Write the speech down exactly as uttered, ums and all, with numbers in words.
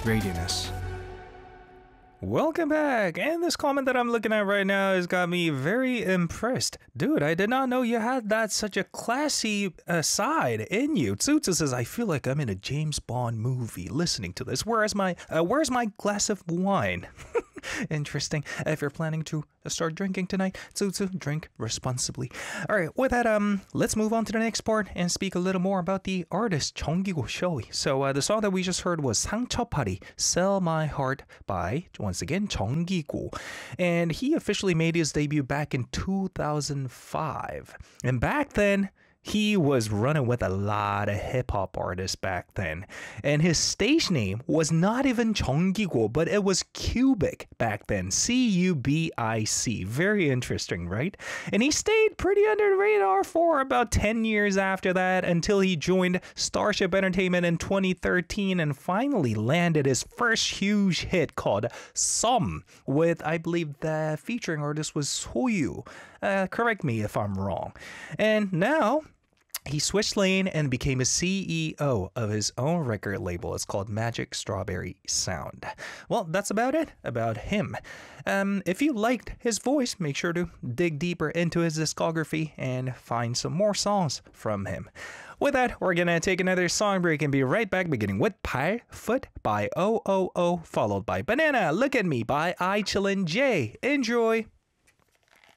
Radianus. Welcome back, and this comment that I'm looking at right now has got me very impressed. Dude, I did not know you had that such a classy uh, side in you. Tsutsu says, I feel like I'm in a James Bond movie listening to this. Where's my, uh, where's my glass of wine? Interesting. If you're planning to start drinking tonight, Tsutsu, drink responsibly. Alright, with that, um, let's move on to the next part and speak a little more about the artist 정기고 Shoei. So, uh, the song that we just heard was 상처파리, Sell My Heart by, once again, 정기고. And he officially made his debut back in two thousand five. And back then, he was running with a lot of hip-hop artists back then. And his stage name was not even 정기고, but it was Cubic back then. C U B I C. Very interesting, right? And he stayed pretty under the radar for about ten years after that until he joined Starship Entertainment in twenty thirteen and finally landed his first huge hit called Some with, I believe, the featuring artist was Soyu. Uh, correct me if I'm wrong. And now he switched lane and became a C E O of his own record label. It's called Magic Strawberry Sound. Well, that's about it about him. Um, if you liked his voice, make sure to dig deeper into his discography and find some more songs from him. With that, we're gonna take another song break and be right back, beginning with Pie Foot by O O O, followed by Banana Look at Me by I Chillin' J. Enjoy!